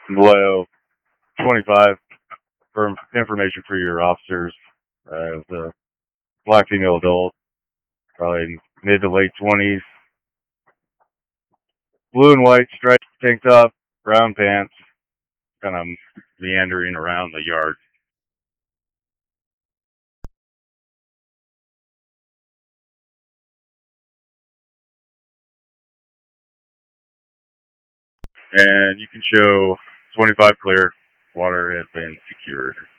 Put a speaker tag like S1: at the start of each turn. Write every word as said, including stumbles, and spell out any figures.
S1: Below twenty-five for information for your officers. Uh, the black female adult, probably mid to late twenties. Blue and white striped tank top, brown pants, kind of meandering around the yard. And you can show twenty-five clear. Water has been secured.